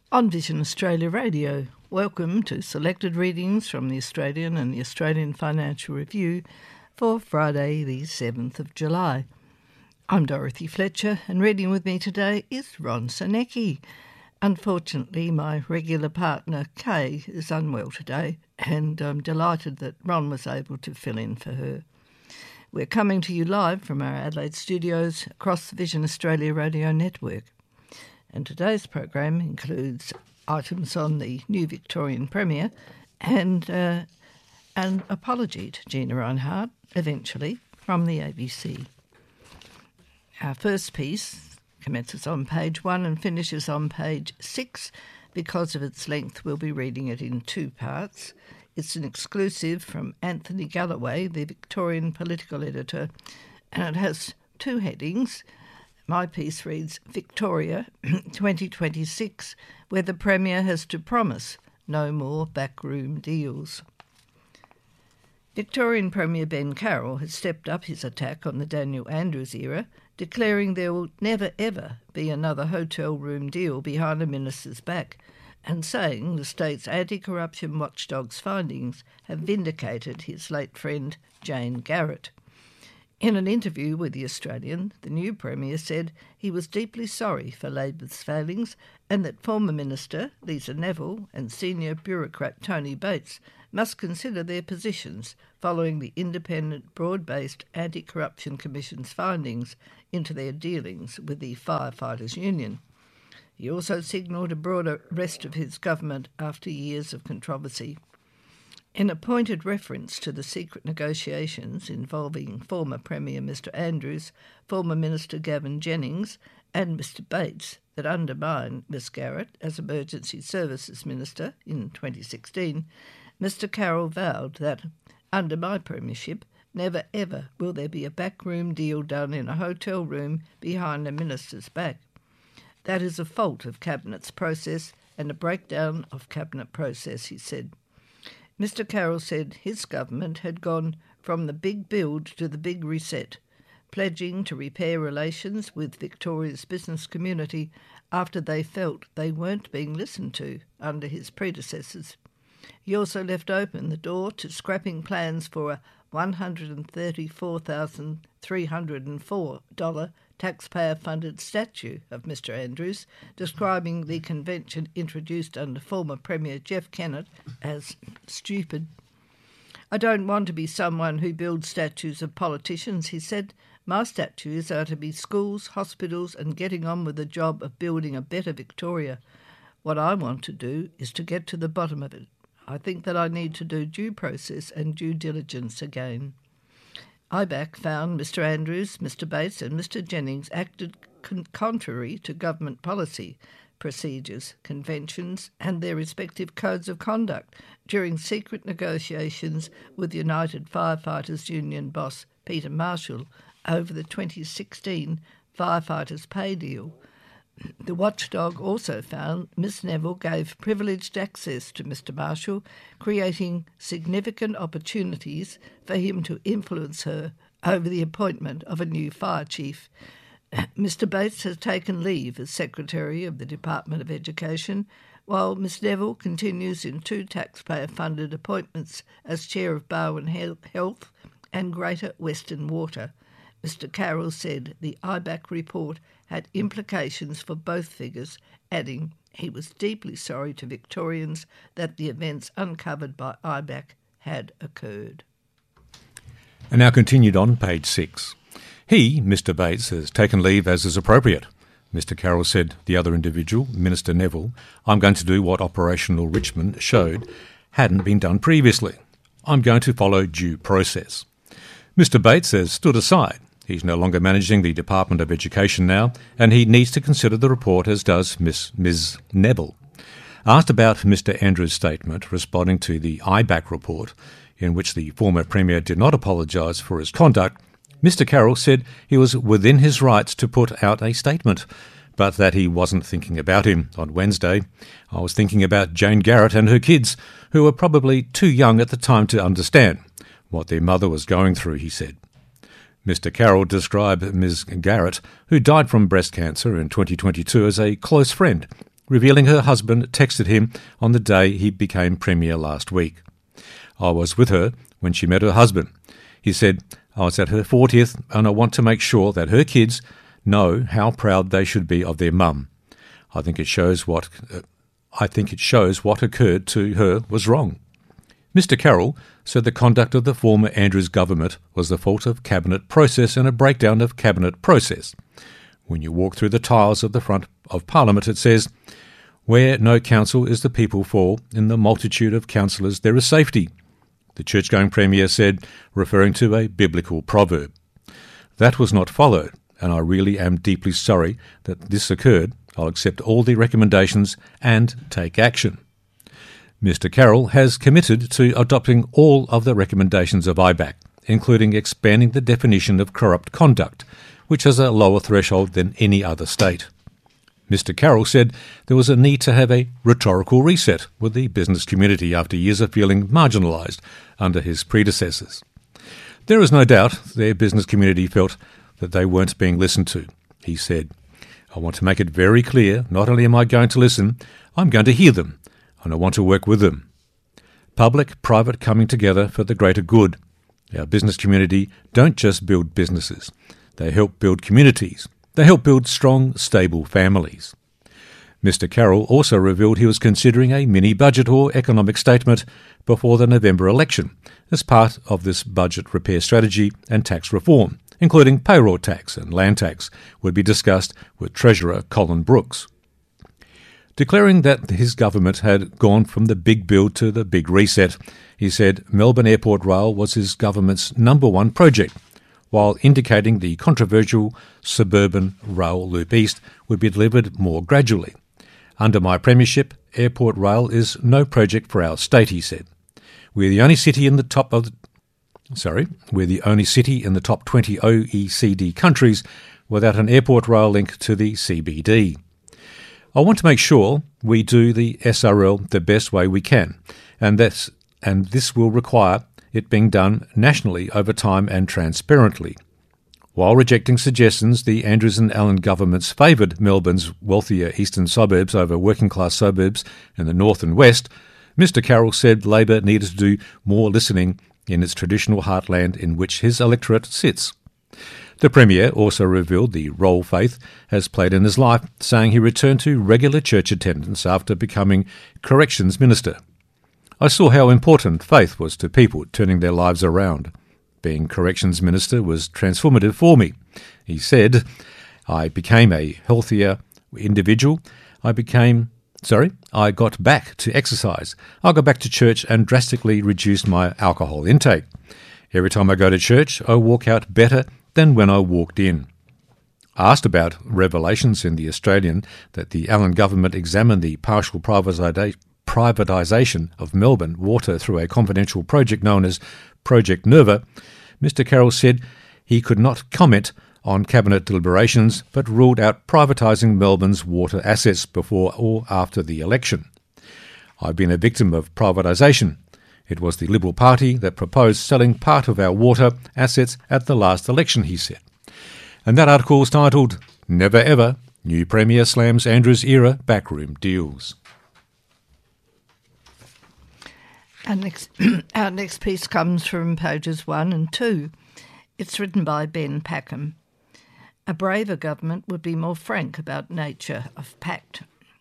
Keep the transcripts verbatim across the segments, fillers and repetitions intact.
On Vision Australia Radio, welcome to selected readings from the Australian and the Australian Financial Review for Friday the seventh of July. I'm Dorothy Fletcher, and reading with me today is Ron Sanecki. Unfortunately, my regular partner Kay is unwell today, and I'm delighted that Ron was able to fill in for her. We're coming to you live from our Adelaide studios across the Vision Australia Radio Network. And today's program includes items on the new Victorian Premier and uh, an apology to Gina Rinehart, eventually, from the A B C. Our first piece commences on page one and finishes on page six. Because of its length, we'll be reading it in two parts. It's an exclusive from Anthony Galloway, the Victorian political editor, and it has two headings. My piece reads, Victoria twenty twenty-six, where the Premier has to promise no more backroom deals. Victorian Premier Ben Carroll has stepped up his attack on the Daniel Andrews era, declaring there will never ever be another hotel room deal behind a minister's back, and saying the state's anti-corruption watchdog's findings have vindicated his late friend Jane Garrett. In an interview with The Australian, the new Premier said he was deeply sorry for Labor's failings and that former Minister Lisa Neville and senior bureaucrat Tony Bates must consider their positions following the independent, broad-based Anti-Corruption Commission's findings into their dealings with the Firefighters Union. He also signalled a broader rest of his government after years of controversy. In a pointed reference to the secret negotiations involving former Premier Mister Andrews, former Minister Gavin Jennings and Mister Bates that undermined Miss Garrett as Emergency Services Minister in twenty sixteen, Mister Carroll vowed that, under my premiership, never ever will there be a backroom deal done in a hotel room behind a minister's back. That is a fault of Cabinet's process and a breakdown of Cabinet process, he said. Mister Carroll said his government had gone from the big build to the big reset, pledging to repair relations with Victoria's business community after they felt they weren't being listened to under his predecessors. He also left open the door to scrapping plans for a one hundred thirty-four thousand three hundred four dollars taxpayer-funded statue of Mister Andrews, describing the convention introduced under former Premier Jeff Kennett as stupid. I don't want to be someone who builds statues of politicians, he said. My statues are to be schools, hospitals and getting on with the job of building a better Victoria. What I want to do is to get to the bottom of it. I think that I need to do due process and due diligence again. I B A C found Mister Andrews, Mister Bates and Mister Jennings acted con- contrary to government policy, procedures, conventions and their respective codes of conduct during secret negotiations with United Firefighters Union boss Peter Marshall over the twenty sixteen firefighters' pay deal. The watchdog also found Miss Neville gave privileged access to Mister Marshall, creating significant opportunities for him to influence her over the appointment of a new fire chief. Mister Bates has taken leave as Secretary of the Department of Education, while Miss Neville continues in two taxpayer-funded appointments as Chair of Barwon Health and Greater Western Water. Mister Carroll said the I B A C report had implications for both figures, adding he was deeply sorry to Victorians that the events uncovered by I B A C had occurred. And now continued on page six. He, Mister Bates, has taken leave as is appropriate. Mister Carroll said the other individual, Minister Neville, I'm going to do what Operational Richmond showed hadn't been done previously. I'm going to follow due process. Mister Bates has stood aside. He's no longer managing the Department of Education now, and he needs to consider the report, as does Miss Miz Neville. Asked about Mister Andrews' statement responding to the I B A C report, in which the former Premier did not apologise for his conduct, Mister Carroll said he was within his rights to put out a statement, but that he wasn't thinking about him. On Wednesday, I was thinking about Jane Garrett and her kids, who were probably too young at the time to understand what their mother was going through, he said. Mister Carroll described Miz Garrett, who died from breast cancer in twenty twenty-two, as a close friend revealing her husband texted him on the day he became Premier last week. I was with her when she met her husband. He said, I was at her fortieth and I want to make sure that her kids know how proud they should be of their mum. I think it shows what uh, I think it shows what occurred to her was wrong. Mister Carroll said the conduct of the former Andrews government was the fault of cabinet process and a breakdown of cabinet process. When you walk through the tiles of the front of Parliament, it says, "Where no council is the people for, in the multitude of councillors there is safety," the church-going Premier said, referring to a biblical proverb. That was not followed, and I really am deeply sorry that this occurred. I'll accept all the recommendations and take action. Mister Carroll has committed to adopting all of the recommendations of I B A C, including expanding the definition of corrupt conduct, which has a lower threshold than any other state. Mister Carroll said there was a need to have a rhetorical reset with the business community after years of feeling marginalised under his predecessors. There is no doubt their business community felt that they weren't being listened to. He said, "I want to make it very clear, not only am I going to listen, I'm going to hear them, and I want to work with them. Public-private coming together for the greater good. Our business community don't just build businesses. They help build communities. They help build strong, stable families." Mister Carroll also revealed he was considering a mini-budget or economic statement before the November election as part of this budget repair strategy, and tax reform, including payroll tax and land tax, would be discussed with Treasurer Colin Brooks. Declaring that his government had gone from the big build to the big reset, he said Melbourne Airport Rail was his government's number one project, while indicating the controversial suburban rail Loop East would be delivered more gradually. "Under my premiership, Airport Rail is no project for our state," he said. We're the only city in the top of the, sorry, we're the only city in the top twenty O E C D countries without an airport rail link to the C B D. "I want to make sure we do the S R L the best way we can, and that's and this will require it being done nationally over time and transparently." While rejecting suggestions the Andrews and Allen governments favoured Melbourne's wealthier eastern suburbs over working-class suburbs in the north and west, Mister Carroll said Labor needed to do more listening in its traditional heartland in which his electorate sits. The Premier also revealed the role faith has played in his life, saying he returned to regular church attendance after becoming Corrections Minister. "I saw how important faith was to people turning their lives around. Being Corrections Minister was transformative for me," he said. "I became a healthier individual. I became, sorry, I got back to exercise. I got back to church and drastically reduced my alcohol intake. Every time I go to church, I walk out better than when I walked in." Asked about revelations in The Australian that the Allen government examined the partial privatisation privatisation of Melbourne water through a confidential project known as Project Nerva, Mister Carroll said he could not comment on cabinet deliberations but ruled out privatising Melbourne's water assets before or after the election. "I've been a victim of privatisation. It was the Liberal Party that proposed selling part of our water assets at the last election," he said. And that article is titled, "Never Ever, New Premier Slams Andrews Era Backroom Deals." Our next, our next piece comes from pages one and two. It's written by Ben Packham. "A braver government would be more frank about nature of pact.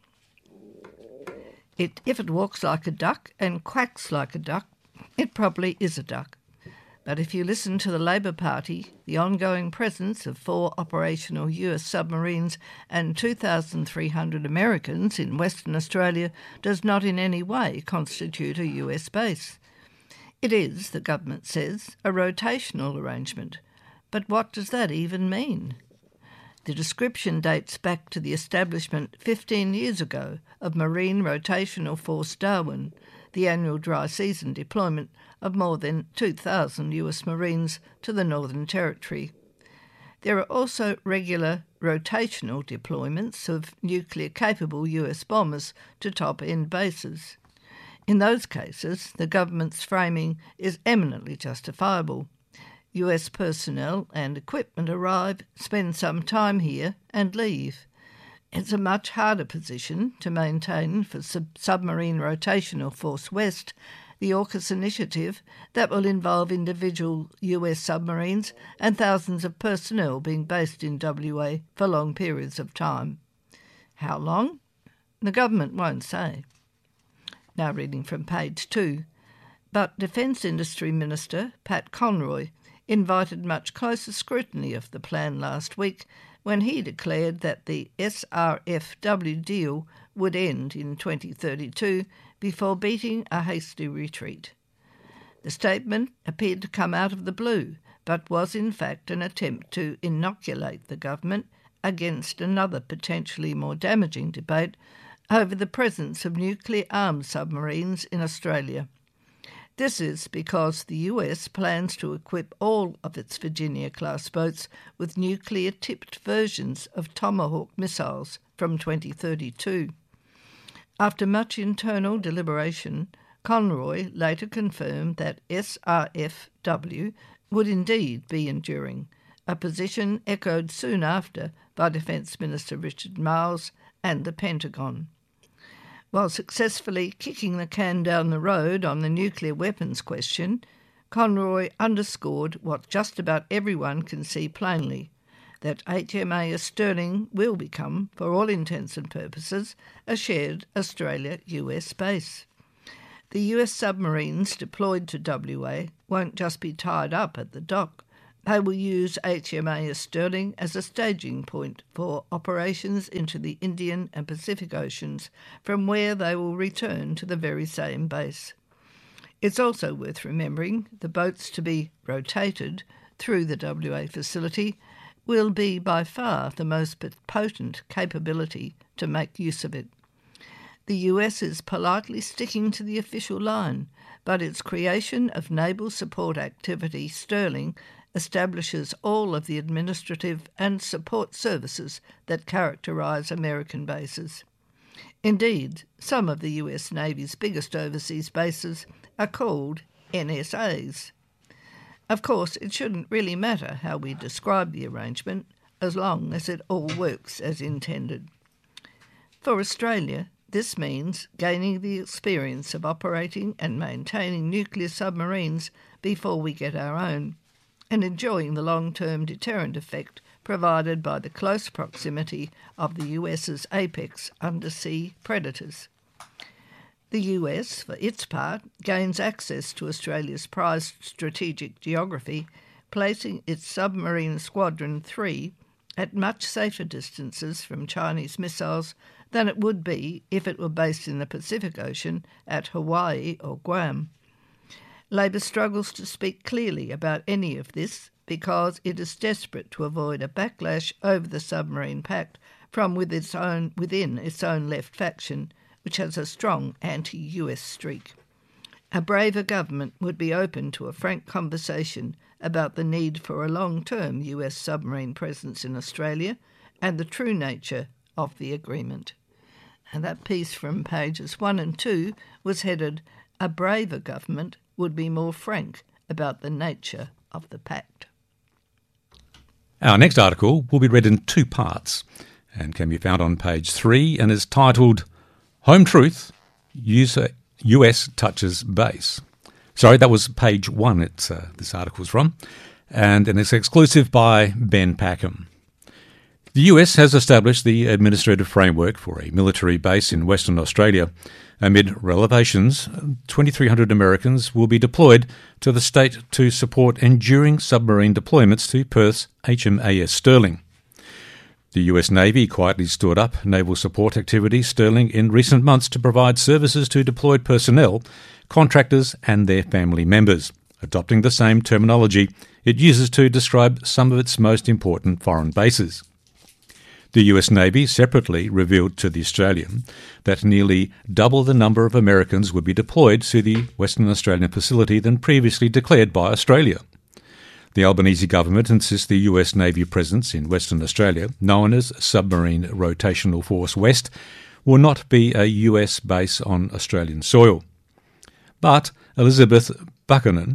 It, if it walks like a duck and quacks like a duck, it probably is a duck. But if you listen to the Labor Party, the ongoing presence of four operational U S submarines and two thousand three hundred Americans in Western Australia does not in any way constitute a U S base. It is, the government says, a rotational arrangement. But what does that even mean? The description dates back to the establishment fifteen years ago of Marine Rotational Force Darwin, the annual dry season deployment of more than two thousand U S Marines to the Northern Territory. There are also regular rotational deployments of nuclear-capable U S bombers to top-end bases. In those cases, the government's framing is eminently justifiable. U S personnel and equipment arrive, spend some time here and leave. It's a much harder position to maintain for Sub- Submarine Rotational Force West, the AUKUS initiative that will involve individual U S submarines and thousands of personnel being based in W A for long periods of time. How long? The government won't say. Now reading from page two. But Defence Industry Minister Pat Conroy invited much closer scrutiny of the plan last week when he declared that the S R F W deal would end in twenty thirty-two before beating a hasty retreat. The statement appeared to come out of the blue, but was in fact an attempt to inoculate the government against another potentially more damaging debate over the presence of nuclear-armed submarines in Australia. This is because the U S plans to equip all of its Virginia-class boats with nuclear-tipped versions of Tomahawk missiles from twenty thirty-two. After much internal deliberation, Conroy later confirmed that S R F W would indeed be enduring, a position echoed soon after by Defence Minister Richard Marles and the Pentagon. While successfully kicking the can down the road on the nuclear weapons question, Conroy underscored what just about everyone can see plainly, that H M A S Stirling will become, for all intents and purposes, a shared Australia-U S base. The U S submarines deployed to W A won't just be tied up at the dock. They will use H M A S Stirling as a staging point for operations into the Indian and Pacific Oceans, from where they will return to the very same base. It's also worth remembering the boats to be rotated through the W A facility will be by far the most potent capability to make use of it. The U S is politely sticking to the official line, but its creation of Naval Support Activity Stirling establishes all of the administrative and support services that characterise American bases. Indeed, some of the U S Navy's biggest overseas bases are called N S As. Of course, it shouldn't really matter how we describe the arrangement, as long as it all works as intended. For Australia, this means gaining the experience of operating and maintaining nuclear submarines before we get our own, and enjoying the long-term deterrent effect provided by the close proximity of the US's apex undersea predators. The U S, for its part, gains access to Australia's prized strategic geography, placing its Submarine Squadron three at much safer distances from Chinese missiles than it would be if it were based in the Pacific Ocean at Hawaii or Guam. Labor struggles to speak clearly about any of this because it is desperate to avoid a backlash over the submarine pact from within its own, within its own left faction, which has a strong anti-U S streak. A braver government would be open to a frank conversation about the need for a long-term U S submarine presence in Australia and the true nature of the agreement. And that piece from pages one and two was headed, "A braver government would be more frank about the nature of the pact." Our next article will be read in two parts and can be found on page three and is titled Home Truth, U S touches base. Sorry, that was page one it's, uh, this article's from, and, and it's exclusive by Ben Packham. The U S has established the administrative framework for a military base in Western Australia. Amid revelations, twenty-three hundred Americans will be deployed to the state to support enduring submarine deployments to Perth's H M A S Stirling. The U S Navy quietly stood up naval support activity Stirling in recent months to provide services to deployed personnel, contractors and their family members, adopting the same terminology it uses to describe some of its most important foreign bases. The U S Navy separately revealed to The Australian that nearly double the number of Americans would be deployed to the Western Australian facility than previously declared by Australia. The Albanese government insists the U S Navy presence in Western Australia, known as Submarine Rotational Force West, will not be a U S base on Australian soil. But Elizabeth Buchanan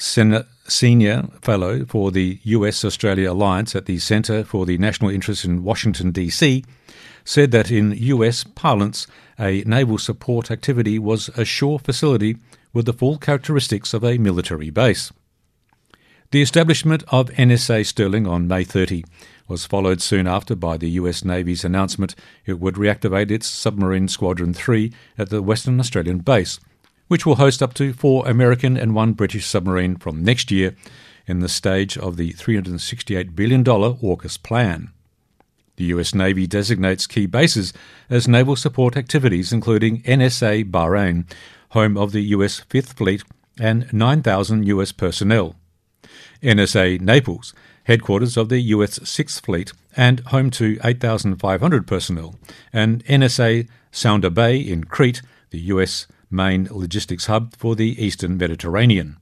Sen- Senior Fellow for the U S-Australia Alliance at the Centre for the National Interest in Washington, D C, said that in U S parlance, a naval support activity was a shore facility with the full characteristics of a military base. The establishment of N S A Stirling on May thirtieth was followed soon after by the U S Navy's announcement it would reactivate its Submarine Squadron three at the Western Australian base, which will host up to four American and one British submarine from next year in the stage of the three hundred sixty-eight billion dollars AUKUS plan. The U S Navy designates key bases as naval support activities, including N S A Bahrain, home of the U S Fifth Fleet, and nine thousand U S personnel. N S A Naples, headquarters of the U S Sixth Fleet and home to eight thousand five hundred personnel, and N S A Sounder Bay in Crete, the U S main logistics hub for the eastern Mediterranean.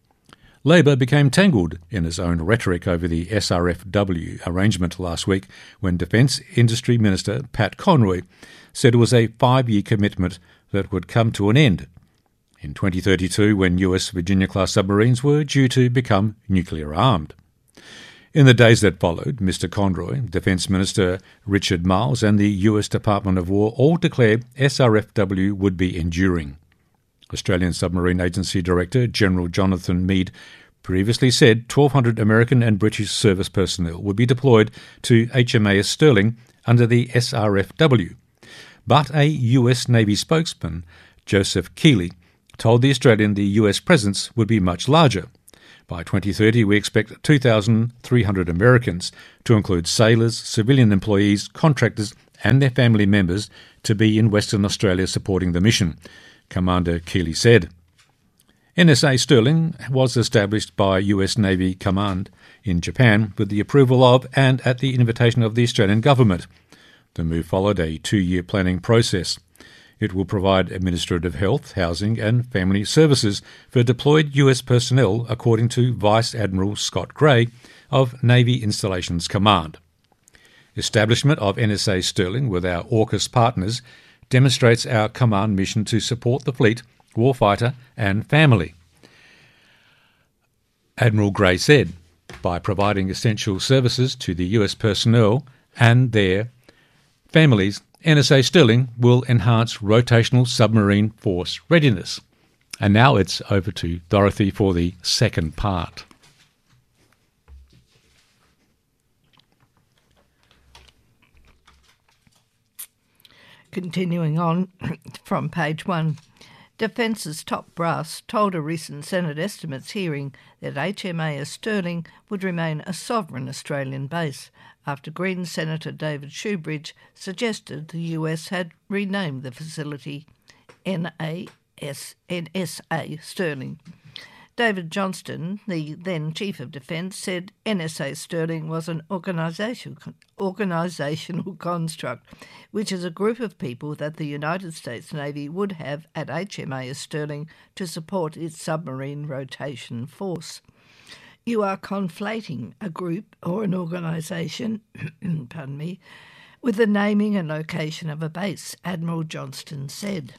Labor became tangled in its own rhetoric over the S R F W arrangement last week when Defence Industry Minister Pat Conroy said it was a five-year commitment that would come to an end in twenty thirty-two, when U S Virginia-class submarines were due to become nuclear-armed. In the days that followed, Mister Conroy, Defence Minister Richard Marles and the U S Department of War all declared S R F W would be enduring. Australian Submarine Agency Director General Jonathan Meade previously said twelve hundred American and British service personnel would be deployed to H M A S Stirling under the S R F W. But a U S Navy spokesman, Joseph Keeley, told the Australian the U S presence would be much larger. By twenty thirty, we expect two thousand three hundred Americans, to include sailors, civilian employees, contractors and their family members, to be in Western Australia supporting the mission, Commander Keeley said. N S A Stirling was established by U S Navy Command in Japan with the approval of and at the invitation of the Australian Government. The move followed a two-year planning process. It will provide administrative health, housing and family services for deployed U S personnel, according to Vice Admiral Scott Gray of Navy Installations Command. Establishment of N S A Stirling with our AUKUS partners demonstrates our command mission to support the fleet, warfighter and family. Admiral Gray said, by providing essential services to the U S personnel and their families, N S A Stirling will enhance rotational submarine force readiness. And now it's over to Dorothy for the second part. Continuing on from page one, Defence's top brass told a recent Senate estimates hearing that H M A S Stirling would remain a sovereign Australian base after Greens Senator David Shoebridge suggested the U S had renamed the facility N S A Stirling. David Johnston, the then Chief of Defence, said N S A Stirling was an organisation, organisational construct, which is a group of people that the United States Navy would have at H M A S Stirling to support its submarine rotation force. You are conflating a group or an organisation, pardon me, with the naming and location of a base, Admiral Johnston said.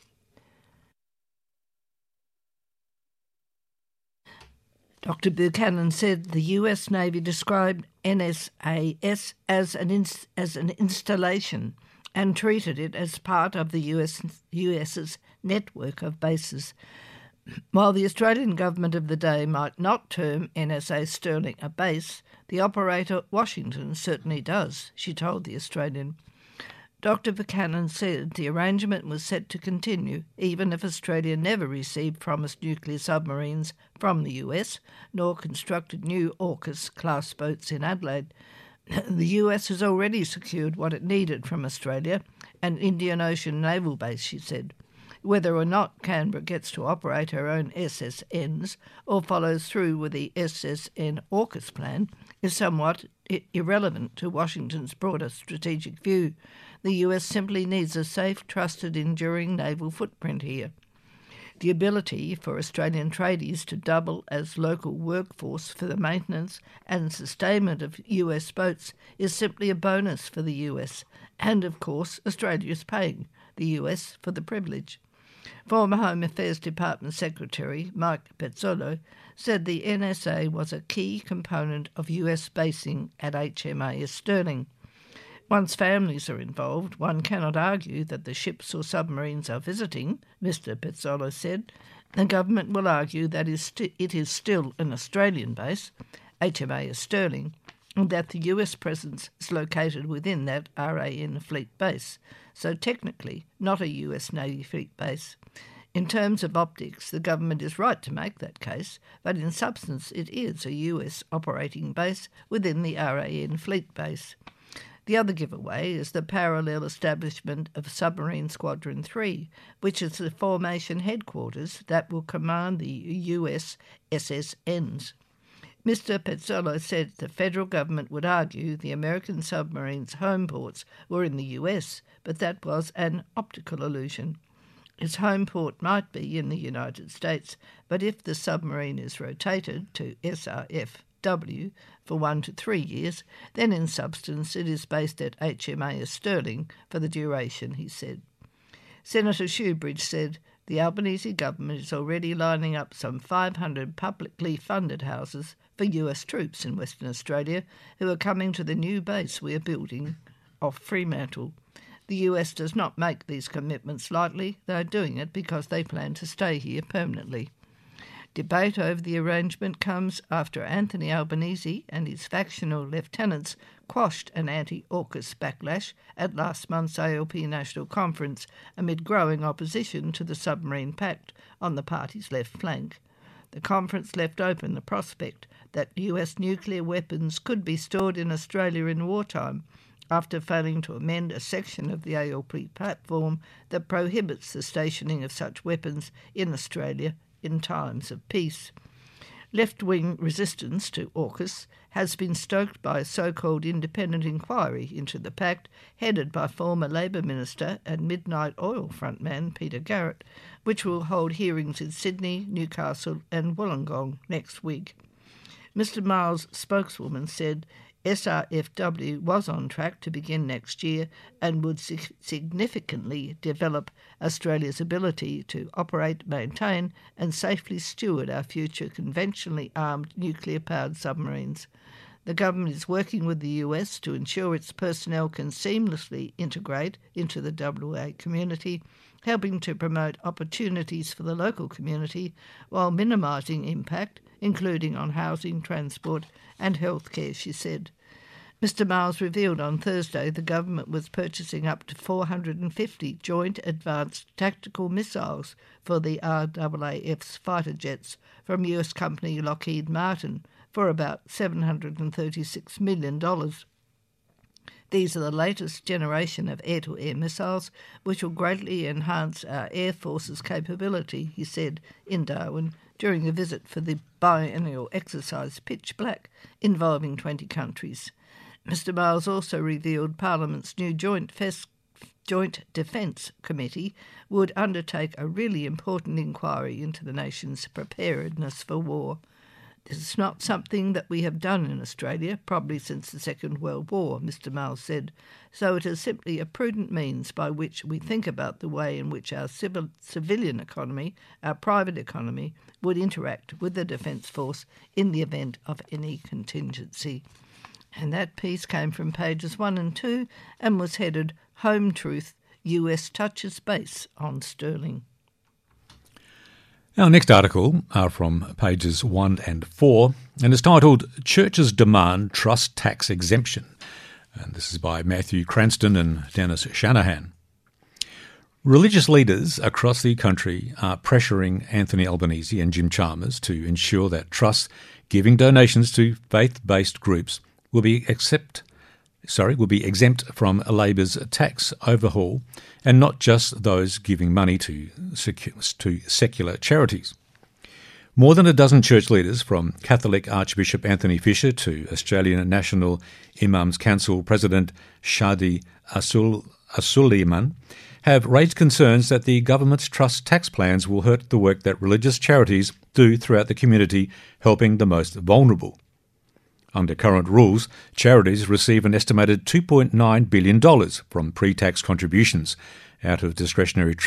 Doctor Buchanan said the U S Navy described N S A S as an ins- as an installation and treated it as part of the U S US's network of bases. While the Australian government of the day might not term N S A Stirling a base, the operator Washington certainly does, she told the Australian. Doctor Buchanan said the arrangement was set to continue even if Australia never received promised nuclear submarines from the U S, nor constructed new AUKUS-class boats in Adelaide. The U S has already secured what it needed from Australia, an Indian Ocean naval base, she said. Whether or not Canberra gets to operate her own S S Ns or follows through with the S S N AUKUS plan is somewhat I- irrelevant to Washington's broader strategic view. The U S simply needs a safe, trusted, enduring naval footprint here. The ability for Australian tradies to double as local workforce for the maintenance and sustainment of U S boats is simply a bonus for the U S, and of course Australia is paying the U S for the privilege. Former Home Affairs Department Secretary Mike Pezzolo said the N S A was a key component of U S basing at H M A S Sterling. Once families are involved, one cannot argue that the ships or submarines are visiting, Mister Pezzolo said. The government will argue that it is still an Australian base, H M A S Sterling, and that the U S presence is located within that R A N fleet base, so technically not a U S Navy fleet base. In terms of optics, the government is right to make that case, but in substance it is a U S operating base within the R A N fleet base. The other giveaway is the parallel establishment of Submarine Squadron three, which is the formation headquarters that will command the U S S S Ns. Mister Pezzolo said the federal government would argue the American submarines' home ports were in the U S, but that was an optical illusion. Its home port might be in the United States, but if the submarine is rotated to S R F W for one to three years, then in substance it is based at H M A S Sterling for the duration, he said. Senator Shoebridge said the Albanese government is already lining up some five hundred publicly funded houses for U S troops in Western Australia who are coming to the new base we are building off Fremantle. The U S does not make these commitments lightly. They are doing it because they plan to stay here permanently. Debate over the arrangement comes after Anthony Albanese and his factional lieutenants quashed an anti-AUKUS backlash at last month's A L P National Conference amid growing opposition to the submarine pact on the party's left flank. The conference left open the prospect that U S nuclear weapons could be stored in Australia in wartime, after failing to amend a section of the A L P platform that prohibits the stationing of such weapons in Australia in times of peace. Left-wing resistance to AUKUS has been stoked by a so-called independent inquiry into the pact headed by former Labor Minister and Midnight Oil frontman Peter Garrett, which will hold hearings in Sydney, Newcastle and Wollongong next week. Mister Miles' spokeswoman said S R F W was on track to begin next year and would sig- significantly develop Australia's ability to operate, maintain and safely steward our future conventionally armed nuclear-powered submarines. The government is working with the U S to ensure its personnel can seamlessly integrate into the W A community, helping to promote opportunities for the local community while minimising impact, including on housing, transport and healthcare, she said. Mister Miles revealed on Thursday the government was purchasing up to four hundred fifty Joint Advanced Tactical Missiles for the R A A F's fighter jets from U S company Lockheed Martin for about seven hundred thirty-six million dollars. These are the latest generation of air-to-air missiles, which will greatly enhance our Air Force's capability, he said in Darwin during a visit for the biennial exercise Pitch Black, involving twenty countries. Mister Miles also revealed Parliament's new Joint, Fes- Joint Defence Committee would undertake a really important inquiry into the nation's preparedness for war. This is not something that we have done in Australia, probably since the Second World War, Mister Miles said, so it is simply a prudent means by which we think about the way in which our civil, civilian economy, our private economy, would interact with the Defence Force in the event of any contingency. And that piece came from pages one and two and was headed Home Truth, U S touches base on Sterling. Our next article are from pages one and four and is titled Churches Demand Trust Tax Exemption. And this is by Matthew Cranston and Dennis Shanahan. Religious leaders across the country are pressuring Anthony Albanese and Jim Chalmers to ensure that trusts giving donations to faith-based groups will be accept, sorry, will be exempt from Labor's tax overhaul, and not just those giving money to secu- to secular charities. More than a dozen church leaders, from Catholic Archbishop Anthony Fisher to Australian National Imams Council President Shadi Asul Asuliman, have raised concerns that the government's trust tax plans will hurt the work that religious charities do throughout the community, helping the most vulnerable. Under current rules, charities receive an estimated two point nine billion dollars from pre-tax contributions out of discretionary trusts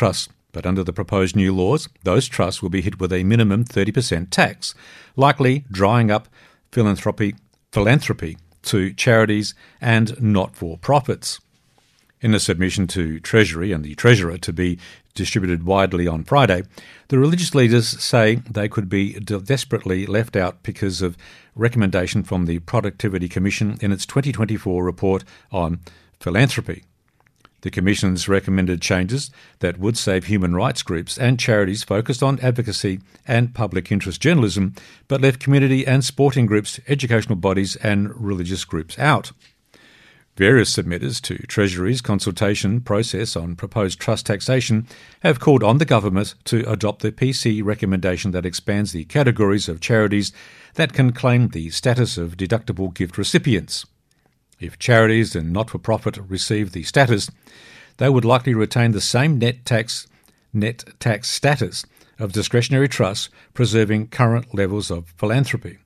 But under the proposed new laws, those trusts will be hit with a minimum thirty percent tax, likely drying up philanthropy, philanthropy to charities and not-for-profits. In a submission to Treasury and the Treasurer to be distributed widely on Friday, the religious leaders say they could be desperately left out because of recommendation from the Productivity Commission in its twenty twenty-four report on philanthropy. The Commission's recommended changes that would save human rights groups and charities focused on advocacy and public interest journalism, but left community and sporting groups, educational bodies and religious groups out. Various submitters to Treasury's consultation process on proposed trust taxation have called on the government to adopt the P C recommendation that expands the categories of charities that can claim the status of deductible gift recipients. If charities and not-for-profit receive the status, they would likely retain the same net tax net tax status of discretionary trusts, preserving current levels of philanthropy.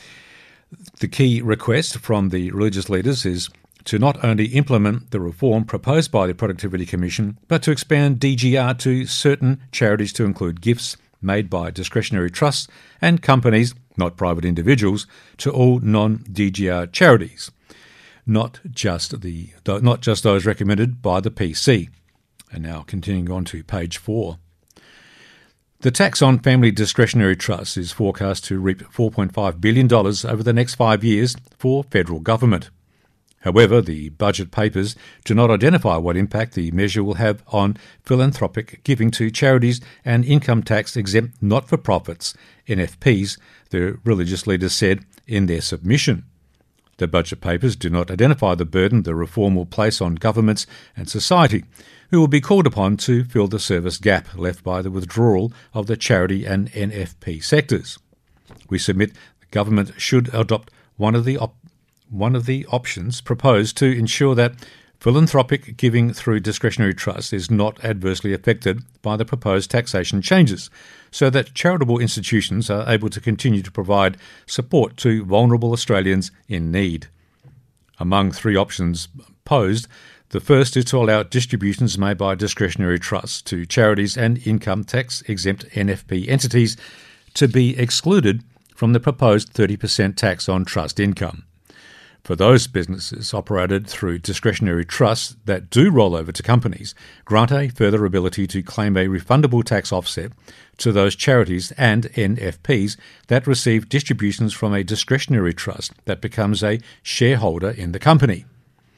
The key request from the religious leaders is to not only implement the reform proposed by the Productivity Commission, but to expand D G R to certain charities to include gifts made by discretionary trusts and companies, not private individuals, to all non-D G R charities, not just the not just those recommended by the P C. And now continuing on to page four. The tax on family discretionary trusts is forecast to reap four point five billion dollars over the next five years for federal government. However, the budget papers do not identify what impact the measure will have on philanthropic giving to charities and income tax-exempt not-for-profits, N F Ps, the religious leaders said in their submission. The budget papers do not identify the burden the reform will place on governments and society, who will be called upon to fill the service gap left by the withdrawal of the charity and N F P sectors. We submit the government should adopt one of the op- one of the options proposed to ensure that philanthropic giving through discretionary trusts is not adversely affected by the proposed taxation changes, so that charitable institutions are able to continue to provide support to vulnerable Australians in need. Among three options posed, the first is to allow distributions made by discretionary trusts to charities and income tax-exempt N F P entities to be excluded from the proposed thirty percent tax on trust income. For those businesses operated through discretionary trusts that do roll over to companies, grant a further ability to claim a refundable tax offset to those charities and N F Ps that receive distributions from a discretionary trust that becomes a shareholder in the company.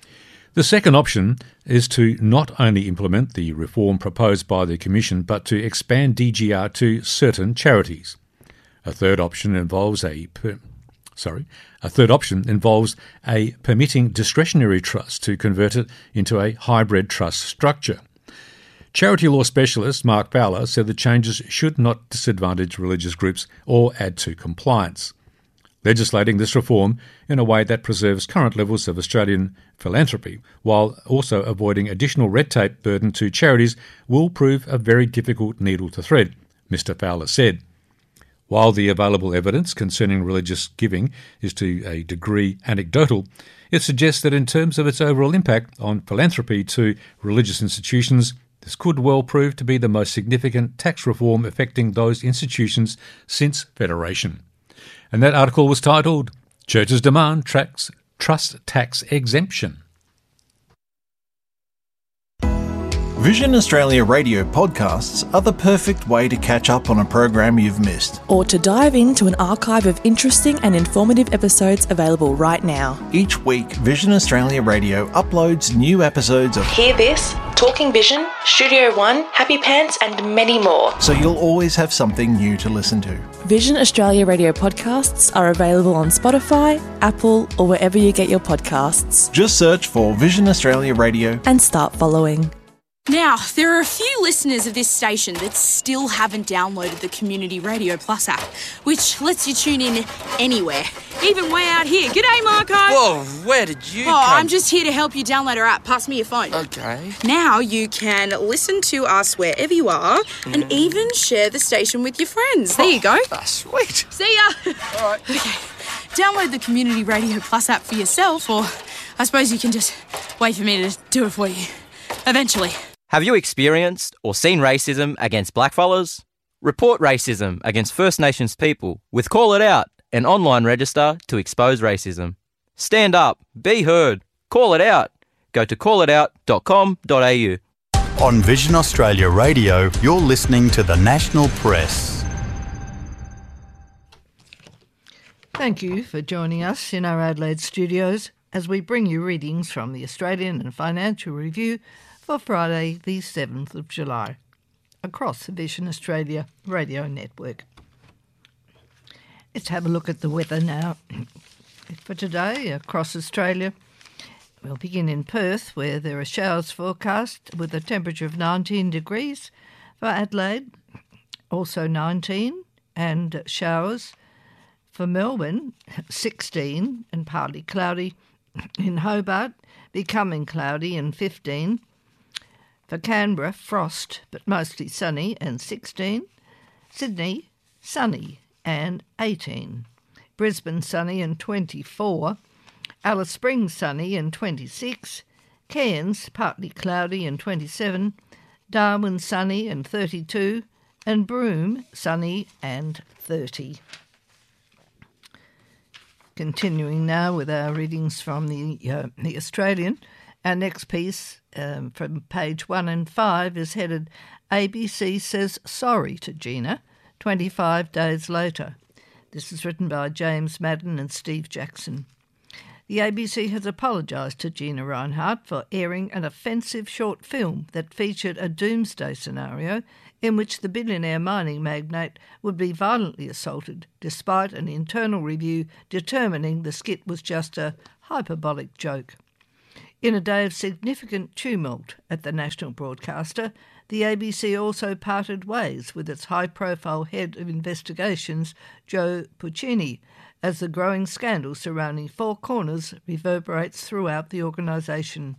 The second option is to not only implement the reform proposed by the Commission, but to expand D G R to certain charities. A third option involves a per- sorry, a third option involves a permitting discretionary trust to convert it into a hybrid trust structure. Charity law specialist Mark Fowler said the changes should not disadvantage religious groups or add to compliance. Legislating this reform in a way that preserves current levels of Australian philanthropy while also avoiding additional red tape burden to charities will prove a very difficult needle to thread, Mister Fowler said. While the available evidence concerning religious giving is to a degree anecdotal, it suggests that in terms of its overall impact on philanthropy to religious institutions, this could well prove to be the most significant tax reform affecting those institutions since Federation. And that article was titled, Churches Demand Tracks, Trust Tax Exemption. Vision Australia radio podcasts are the perfect way to catch up on a program you've missed. Or to dive into an archive of interesting and informative episodes available right now. Each week, Vision Australia Radio uploads new episodes of Hear This, Talking Vision, Studio One, Happy Pants and many more. So you'll always have something new to listen to. Vision Australia radio podcasts are available on Spotify, Apple or wherever you get your podcasts. Just search for Vision Australia Radio and start following. Now, there are a few listeners of this station that still haven't downloaded the Community Radio Plus app, which lets you tune in anywhere, even way out here. G'day, Marco. Whoa, where did you oh, come? I'm just here to help you download our app. Pass me your phone. Okay. Now you can listen to us wherever you are mm. and even share the station with your friends. There you go. That's sweet. See ya. All right. Okay. Download the Community Radio Plus app for yourself, or I suppose you can just wait for me to do it for you. Eventually. Have you experienced or seen racism against blackfellas? Report racism against First Nations people with Call It Out, an online register to expose racism. Stand up, be heard, call it out. Go to call it out dot com dot a u. On Vision Australia Radio, you're listening to the National Press. Thank you for joining us in our Adelaide studios as we bring you readings from the Australian and Financial Review for Friday the seventh of July across the Vision Australia radio network. Let's have a look at the weather now for today across Australia. We'll begin in Perth, where there are showers forecast with a temperature of nineteen degrees. For Adelaide, also nineteen, and showers. For Melbourne, sixteen and partly cloudy. In Hobart, becoming cloudy and fifteen. For Canberra, frost but mostly sunny and sixteen. Sydney, sunny and eighteen. Brisbane, sunny and twenty-four. Alice Springs, sunny and twenty-six. Cairns, partly cloudy and twenty-seven. Darwin, sunny and thirty-two. And Broome, sunny and thirty. Continuing now with our readings from the, uh, the Australian, our next piece um, from page one and five is headed A B C Says Sorry to Gina, twenty-five days later. This is written by James Madden and Steve Jackson. The A B C has apologised to Gina Rinehart for airing an offensive short film that featured a doomsday scenario in which the billionaire mining magnate would be violently assaulted, despite an internal review determining the skit was just a hyperbolic joke. In a day of significant tumult at the national broadcaster, the A B C also parted ways with its high-profile head of investigations, Joe Puccini, as the growing scandal surrounding Four Corners reverberates throughout the organisation.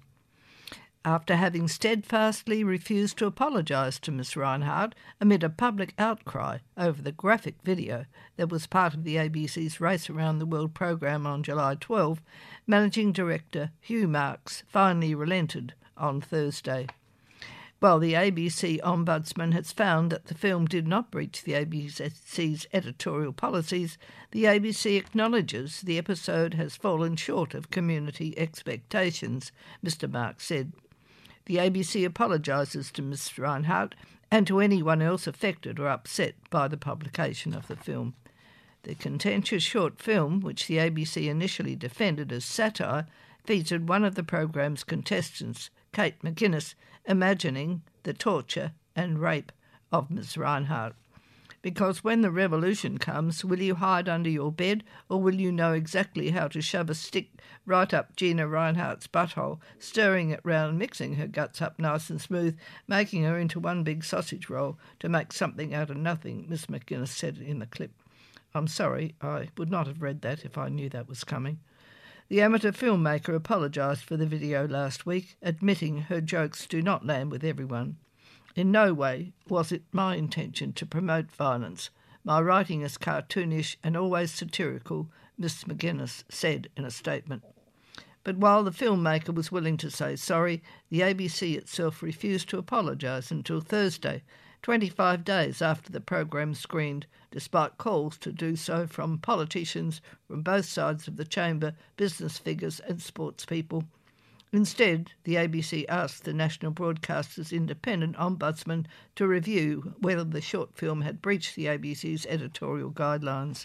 After having steadfastly refused to apologise to Miss Rinehart amid a public outcry over the graphic video that was part of the A B C's Race Around the World programme on July twelfth, Managing Director Hugh Marks finally relented on Thursday. While the A B C Ombudsman has found that the film did not breach the A B C's editorial policies, the A B C acknowledges the episode has fallen short of community expectations, Mister Marks said. The A B C apologises to Miss Rinehart and to anyone else affected or upset by the publication of the film. The contentious short film, which the A B C initially defended as satire, featured one of the programme's contestants, Kate McGuinness, imagining the torture and rape of Miss Rinehart. Because when the revolution comes, will you hide under your bed, or will you know exactly how to shove a stick right up Gina Rinehart's butthole, stirring it round, mixing her guts up nice and smooth, making her into one big sausage roll to make something out of nothing, Miss McGuinness said in the clip. I'm sorry, I would not have read that if I knew that was coming. The amateur filmmaker apologised for the video last week, admitting her jokes do not land with everyone. In no way was it my intention to promote violence. My writing is cartoonish and always satirical, Miss McGuinness said in a statement. But while the filmmaker was willing to say sorry, the A B C itself refused to apologise until Thursday, twenty-five days after the programme screened, despite calls to do so from politicians from both sides of the chamber, business figures and sports people. Instead, the A B C asked the national broadcaster's independent ombudsman to review whether the short film had breached the A B C's editorial guidelines.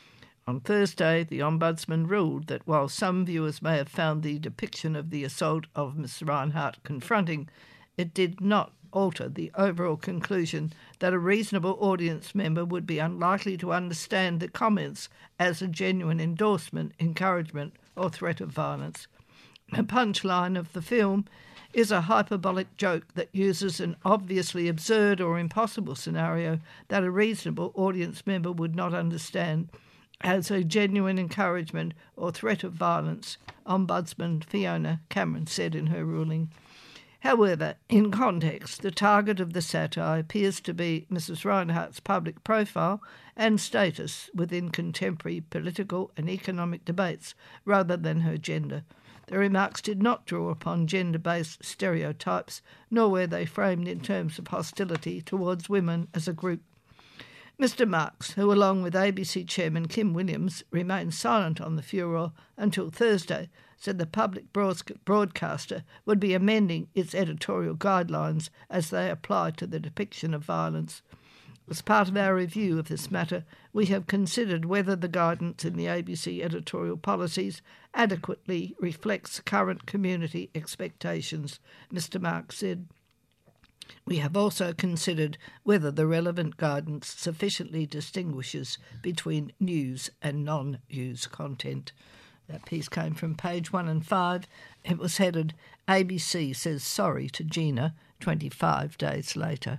On Thursday, the ombudsman ruled that while some viewers may have found the depiction of the assault of Miss Rinehart confronting, it did not alter the overall conclusion that a reasonable audience member would be unlikely to understand the comments as a genuine endorsement, encouragement or threat of violence. The punchline of the film is a hyperbolic joke that uses an obviously absurd or impossible scenario that a reasonable audience member would not understand as a genuine encouragement or threat of violence, Ombudsman Fiona Cameron said in her ruling. However, in context, the target of the satire appears to be Missus Rinehart's public profile and status within contemporary political and economic debates rather than her gender. The remarks did not draw upon gender-based stereotypes, nor were they framed in terms of hostility towards women as a group. Mister Marks, who along with A B C chairman Kim Williams remained silent on the furor until Thursday, said the public broadcaster would be amending its editorial guidelines as they apply to the depiction of violence. As part of our review of this matter, we have considered whether the guidance in the A B C editorial policies adequately reflects current community expectations, Mister Marks said. We have also considered whether the relevant guidance sufficiently distinguishes between news and non-news content. That piece came from page one and five. It was headed, A B C says sorry to Gina twenty-five days later.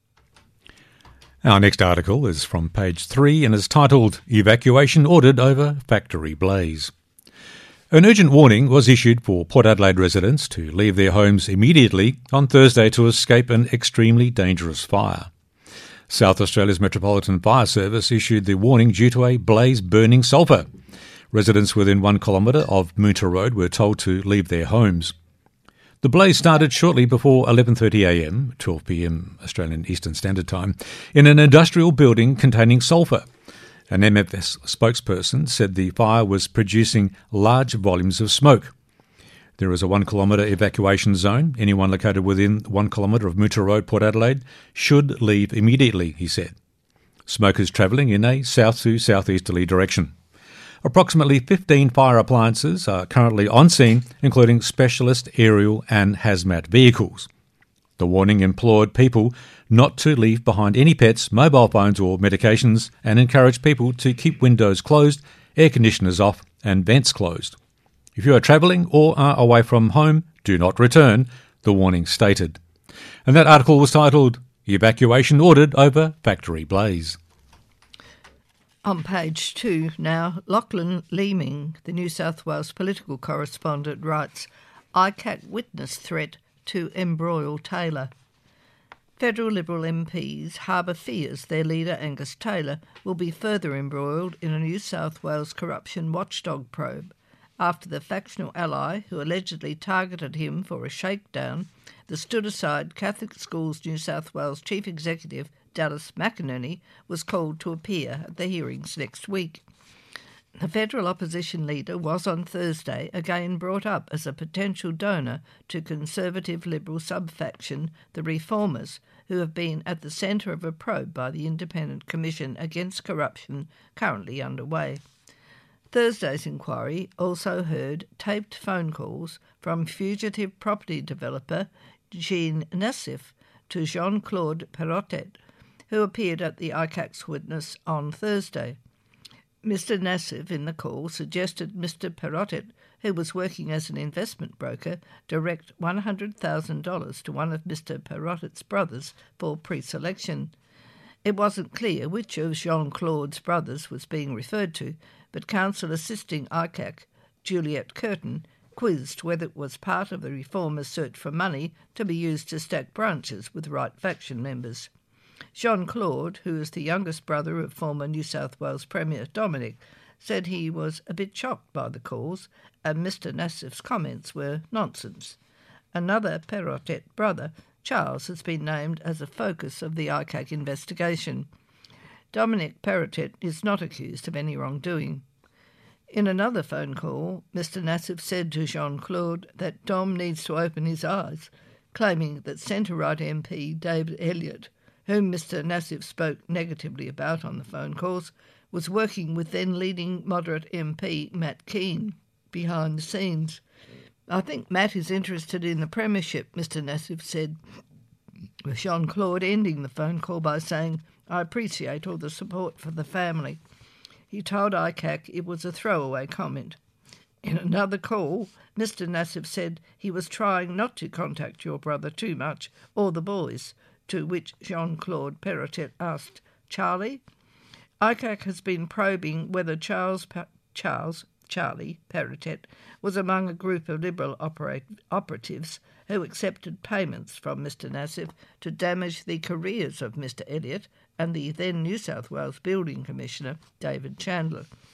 Our next article is from page three and is titled Evacuation Ordered Over Factory Blaze. An urgent warning was issued for Port Adelaide residents to leave their homes immediately on Thursday to escape an extremely dangerous fire. South Australia's Metropolitan Fire Service issued the warning due to a blaze burning sulphur. Residents within one kilometre of Moonta Road were told to leave their homes. The blaze started shortly before eleven thirty a m, twelve p m Australian Eastern Standard Time, in an industrial building containing sulphur. An M F S spokesperson said the fire was producing large volumes of smoke. There is a one kilometre evacuation zone. Anyone located within one kilometre of Moonta Road, Port Adelaide, should leave immediately, he said. Smoke is travelling in a south to southeasterly direction. Approximately fifteen fire appliances are currently on scene, including specialist aerial and hazmat vehicles. The warning implored people not to leave behind any pets, mobile phones or medications, and encouraged people to keep windows closed, air conditioners off and vents closed. If you are travelling or are away from home, do not return, the warning stated. And that article was titled Evacuation Ordered Over Factory Blaze. On page two now, Lachlan Leeming, the New South Wales political correspondent, writes, I C A C witness threat to embroil Taylor. Federal Liberal M Ps harbour fears their leader Angus Taylor will be further embroiled in a New South Wales corruption watchdog probe after the factional ally who allegedly targeted him for a shakedown, the stood-aside Catholic Schools New South Wales Chief Executive Dallas McInerney was called to appear at the hearings next week. The federal opposition leader was on Thursday again brought up as a potential donor to Conservative Liberal sub-faction, the Reformers, who have been at the centre of a probe by the Independent Commission Against Corruption currently underway. Thursday's inquiry also heard taped phone calls from fugitive property developer Jean Nassif to Jean-Claude Perrottet, who appeared at the I C A C's witness on Thursday. Mister Nassif in the call suggested Mister Perrottet, who was working as an investment broker, direct one hundred thousand dollars to one of Mister Perrottet's brothers for pre-selection. It wasn't clear which of Jean-Claude's brothers was being referred to, but counsel assisting I C A C, Juliette Curtin, quizzed whether it was part of the Reformers' search for money to be used to stack branches with right faction members. Jean-Claude, who is the youngest brother of former New South Wales Premier Dominic, said he was a bit shocked by the calls and Mister Nassif's comments were nonsense. Another Perrottet brother, Charles, has been named as a focus of the I C A C investigation. Dominic Perrottet is not accused of any wrongdoing. In another phone call, Mister Nassif said to Jean-Claude that Dom needs to open his eyes, claiming that centre-right M P David Elliott, whom Mister Nassif spoke negatively about on the phone calls, was working with then-leading moderate M P Matt Keane behind the scenes. I think Matt is interested in the premiership, Mister Nassif said, with Jean-Claude ending the phone call by saying, I appreciate all the support for the family. He told I C A C it was a throwaway comment. In another call, Mister Nassif said he was trying not to contact your brother too much, or the boys, to which Jean-Claude Perrottet asked, Charlie? I C A C has been probing whether Charles, pa- Charles Charlie Perrottet was among a group of Liberal operate- operatives who accepted payments from Mister Nassif to damage the careers of Mister Elliott and the then New South Wales Building Commissioner, David Chandler.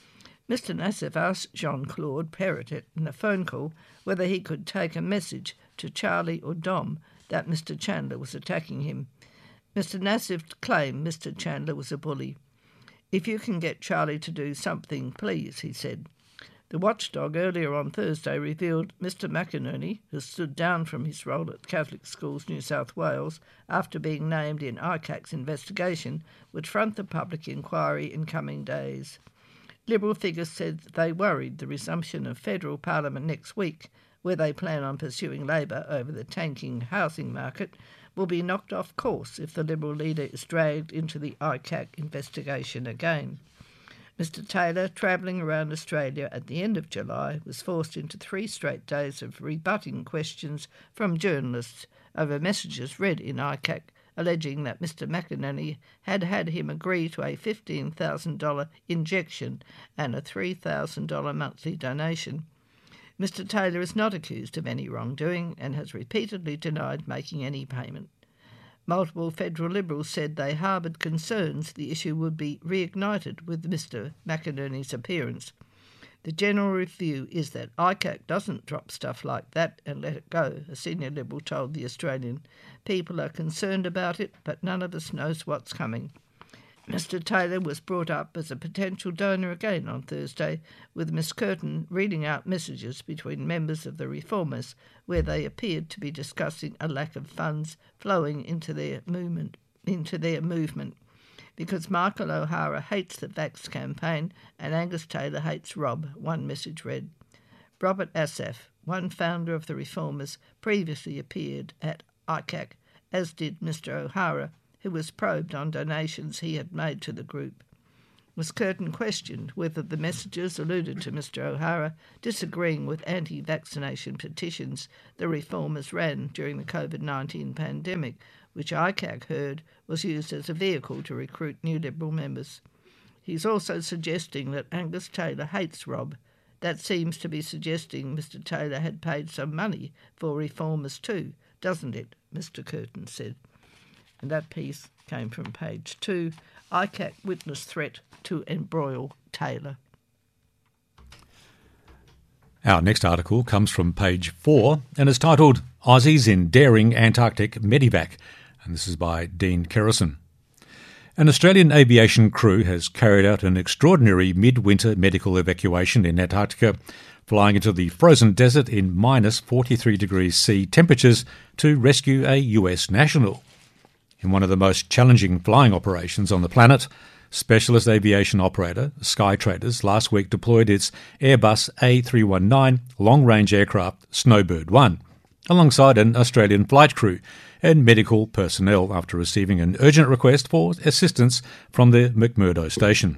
Mister Nassif asked Jean-Claude Perrottet in a phone call whether he could take a message to Charlie or Dom that Mister Chandler was attacking him. Mister Nassif claimed Mister Chandler was a bully. "If you can get Charlie to do something, please," he said. The watchdog earlier on Thursday revealed Mister McInerney, who stood down from his role at Catholic Schools New South Wales after being named in I C A C's investigation, would front the public inquiry in coming days. Liberal figures said they worried the resumption of federal parliament next week, where they plan on pursuing Labor over the tanking housing market, will be knocked off course if the Liberal leader is dragged into the I C A C investigation again. Mister Taylor, travelling around Australia at the end of July, was forced into three straight days of rebutting questions from journalists over messages read in I C A C, alleging that Mister McInerney had had him agree to a fifteen thousand dollars injection and a three thousand dollars monthly donation. Mister Taylor is not accused of any wrongdoing and has repeatedly denied making any payment. Multiple federal Liberals said they harboured concerns the issue would be reignited with Mister McInerney's appearance. The general view is that I C A C doesn't drop stuff like that and let it go, a senior Liberal told The Australian. People are concerned about it, but none of us knows what's coming. Mister Taylor was brought up as a potential donor again on Thursday, with Miss Curtin reading out messages between members of the Reformers, where they appeared to be discussing a lack of funds flowing into their movement. Into their movement. Because Michael O'Hara hates the Vax campaign and Angus Taylor hates Rob, one message read. Robert Asaph, one founder of the Reformers, previously appeared at I C A C, as did Mister O'Hara, who was probed on donations he had made to the group. Miss Curtin questioned whether the messages alluded to Mister O'Hara disagreeing with anti-vaccination petitions the Reformers ran during the COVID nineteen pandemic, which I C A C heard was used as a vehicle to recruit new Liberal members. He's also suggesting that Angus Taylor hates Rob. That seems to be suggesting Mister Taylor had paid some money for Reformers too, doesn't it? Mister Curtin said. And that piece came from page two. I C A C witness threat to embroil Taylor. Our next article comes from page four and is titled Aussies in Daring Antarctic Medivac, and this is by Dean Kerrison. An Australian aviation crew has carried out an extraordinary midwinter medical evacuation in Antarctica, flying into the frozen desert in minus forty-three degrees C temperatures to rescue a U S national. In one of the most challenging flying operations on the planet, specialist aviation operator Skytraders last week deployed its Airbus A three nineteen long-range aircraft Snowbird one, alongside an Australian flight crew and medical personnel after receiving an urgent request for assistance from the McMurdo station.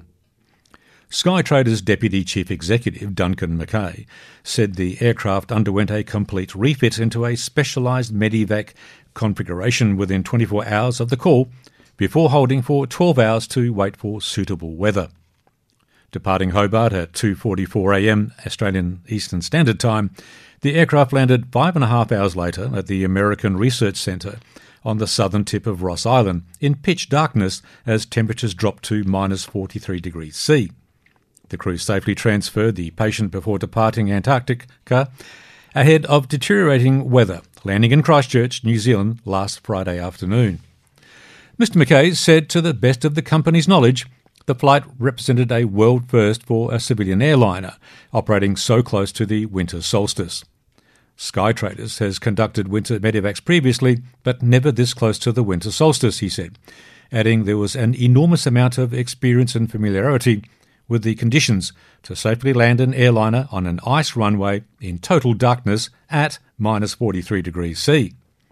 Skytraders Deputy Chief Executive Duncan Mackay said the aircraft underwent a complete refit into a specialised Medivac configuration within twenty-four hours of the call, before holding for twelve hours to wait for suitable weather. Departing Hobart at two forty-four a m Australian Eastern Standard Time, the aircraft landed five and a half hours later at the American Research Centre on the southern tip of Ross Island in pitch darkness as temperatures dropped to minus forty-three degrees C. The crew safely transferred the patient before departing Antarctica ahead of deteriorating weather, landing in Christchurch, New Zealand last Friday afternoon. Mister Mackay said to the best of the company's knowledge, the flight represented a world first for a civilian airliner operating so close to the winter solstice. Skytraders has conducted winter medevacs previously, but never this close to the winter solstice, he said, adding there was an enormous amount of experience and familiarity with the conditions to safely land an airliner on an ice runway in total darkness at minus forty-three degrees C.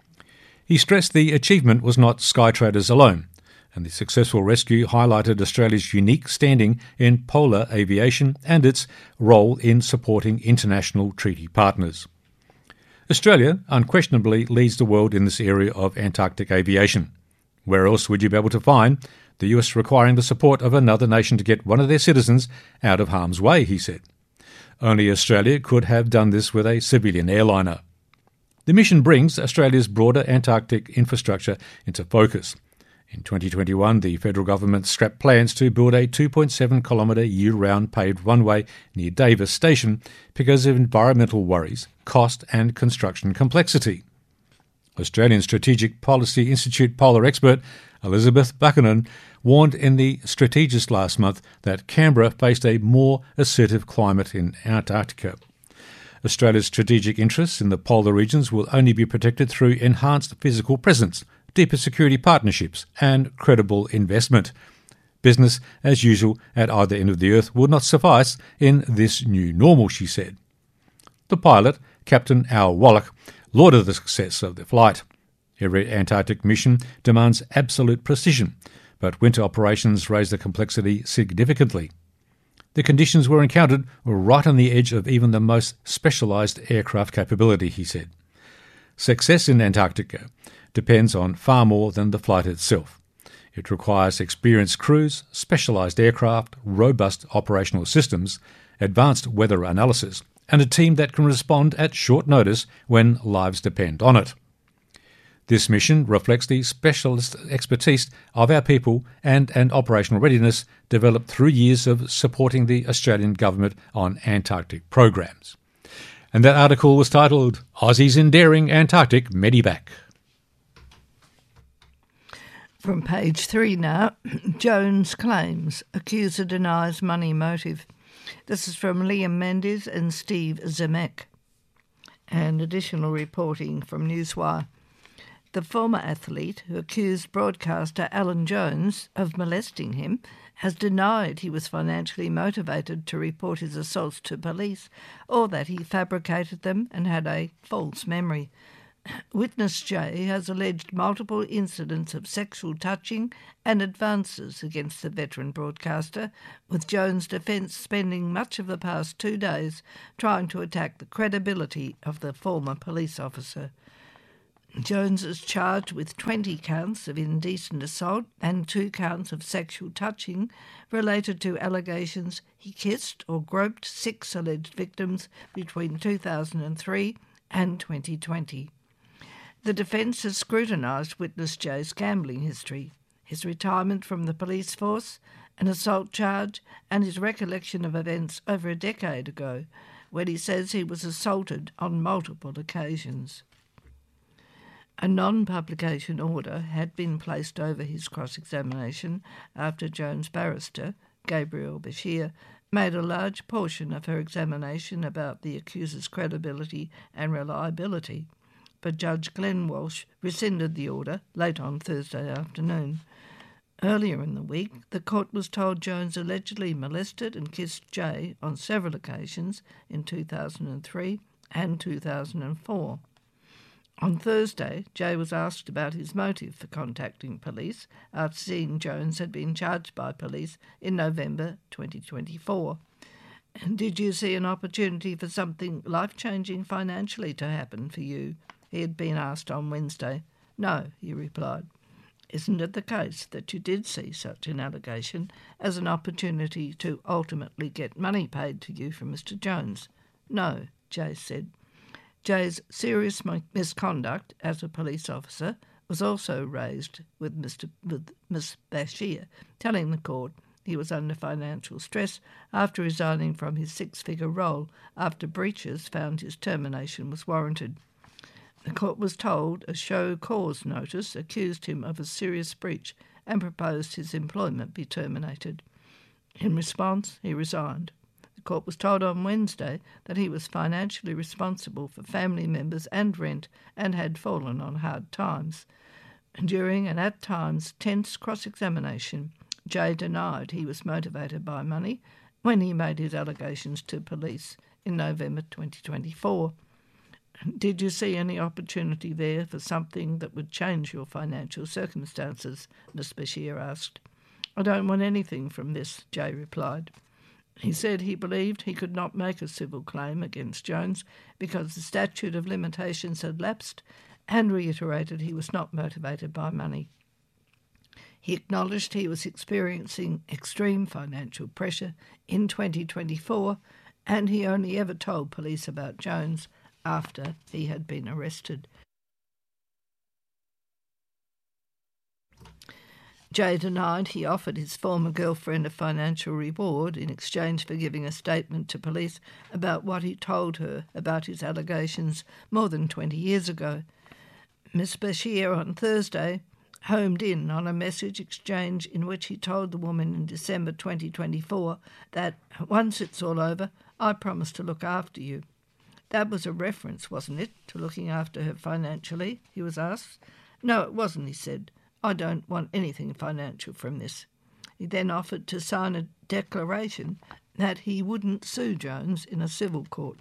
He stressed the achievement was not Skytraders alone, and the successful rescue highlighted Australia's unique standing in polar aviation and its role in supporting international treaty partners. Australia unquestionably leads the world in this area of Antarctic aviation. Where else would you be able to find the U S requiring the support of another nation to get one of their citizens out of harm's way, he said. Only Australia could have done this with a civilian airliner. The mission brings Australia's broader Antarctic infrastructure into focus. In twenty twenty-one, the federal government scrapped plans to build a two point seven kilometre year-round paved runway near Davis Station because of environmental worries, cost and construction complexity. Australian Strategic Policy Institute polar expert Elizabeth Buchanan warned in the Strategist last month that Canberra faced a more assertive climate in Antarctica. Australia's strategic interests in the polar regions will only be protected through enhanced physical presence, deeper security partnerships and credible investment. Business as usual at either end of the earth will not suffice in this new normal, she said. The pilot, Captain Al Wallach, lauded the success of the flight. Every Antarctic mission demands absolute precision, but winter operations raise the complexity significantly. The conditions were encountered were right on the edge of even the most specialised aircraft capability, he said. Success in Antarctica depends on far more than the flight itself. It requires experienced crews, specialised aircraft, robust operational systems, advanced weather analysis, and a team that can respond at short notice when lives depend on it. This mission reflects the specialist expertise of our people and an operational readiness developed through years of supporting the Australian government on Antarctic programs. And that article was titled, Aussies Endearing Antarctic Medivac. From page three now, Jones claims, accuser denies money motive. This is from Liam Mendes and Steve Zemek. And additional reporting from Newswire. The former athlete who accused broadcaster Alan Jones of molesting him has denied he was financially motivated to report his assaults to police or that he fabricated them and had a false memory. Witness J has alleged multiple incidents of sexual touching and advances against the veteran broadcaster, with Jones' defence spending much of the past two days trying to attack the credibility of the former police officer. Jones is charged with twenty counts of indecent assault and two counts of sexual touching related to allegations he kissed or groped six alleged victims between two thousand three and twenty twenty. The defence has scrutinised Witness J's gambling history, his retirement from the police force, an assault charge, and his recollection of events over a decade ago, when he says he was assaulted on multiple occasions. A non-publication order had been placed over his cross-examination after Jones' barrister, Gabriel Bashir, made a large portion of her examination about the accuser's credibility and reliability. But Judge Glenn Walsh rescinded the order late on Thursday afternoon. Earlier in the week, the court was told Jones allegedly molested and kissed Jay on several occasions in two thousand three and two thousand four. On Thursday, Jay was asked about his motive for contacting police after seeing Jones had been charged by police in November twenty twenty-four. Did you see an opportunity for something life-changing financially to happen for you? He had been asked on Wednesday. No, he replied. Isn't it the case that you did see such an allegation as an opportunity to ultimately get money paid to you from Mister Jones? No, Jay said. Jay's serious misconduct as a police officer was also raised with Mister with Miss Bashir, telling the court he was under financial stress after resigning from his six-figure role after breaches found his termination was warranted. The court was told a show cause notice accused him of a serious breach and proposed his employment be terminated. In response, he resigned. The court was told on Wednesday that he was financially responsible for family members and rent and had fallen on hard times. During an at times tense cross-examination, Jay denied he was motivated by money when he made his allegations to police in November twenty twenty-four. Did you see any opportunity there for something that would change your financial circumstances? Miss Bashir asked. I don't want anything from this, Jay replied. He said he believed he could not make a civil claim against Jones because the statute of limitations had lapsed, and reiterated he was not motivated by money. He acknowledged he was experiencing extreme financial pressure in twenty twenty-four, and he only ever told police about Jones after he had been arrested. Jay denied he offered his former girlfriend a financial reward in exchange for giving a statement to police about what he told her about his allegations more than twenty years ago. Miss Bashir on Thursday homed in on a message exchange in which he told the woman in December twenty twenty-four that, once it's all over, I promise to look after you. That was a reference, wasn't it, to looking after her financially, he was asked. No, it wasn't, he said. I don't want anything financial from this. He then offered to sign a declaration that he wouldn't sue Jones in a civil court.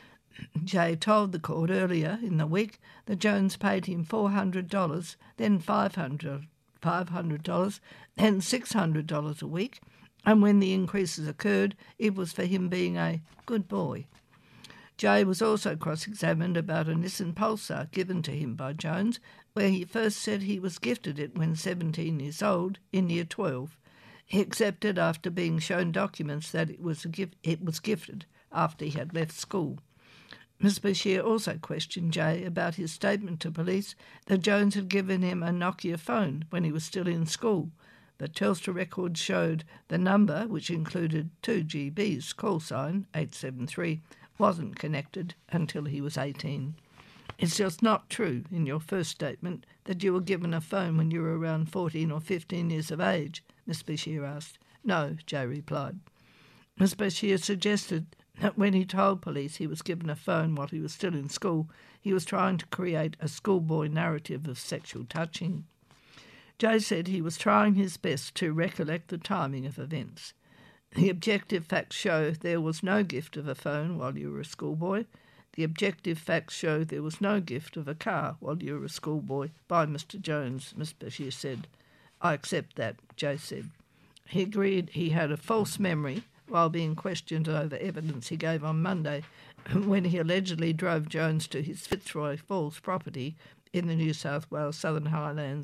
Jay told the court earlier in the week that Jones paid him four hundred dollars, then five hundred dollars, then six hundred dollars a week, and when the increases occurred, it was for him being a good boy. Jay was also cross-examined about a Nissan Pulsar given to him by Jones, where he first said he was gifted it when seventeen years old, in year twelve. He accepted after being shown documents that it was, a gift, it was gifted after he had left school. Miz Bashir also questioned Jay about his statement to police that Jones had given him a Nokia phone when he was still in school, but Telstra records showed the number, which included two G B's call sign, eight seven three, wasn't connected until he was eighteen. It's just not true in your first statement that you were given a phone when you were around fourteen or fifteen years of age, Miss Bashir asked. No, Jay replied. Miss Bashir suggested that when he told police he was given a phone while he was still in school, he was trying to create a schoolboy narrative of sexual touching. Jay said he was trying his best to recollect the timing of events. The objective facts show there was no gift of a phone while you were a schoolboy. The objective facts show there was no gift of a car while you were a schoolboy by Mister Jones, Miss Bashir said. I accept that, Jay said. He agreed he had a false memory while being questioned over evidence he gave on Monday when he allegedly drove Jones to his Fitzroy Falls property in the New South Wales Southern Highlands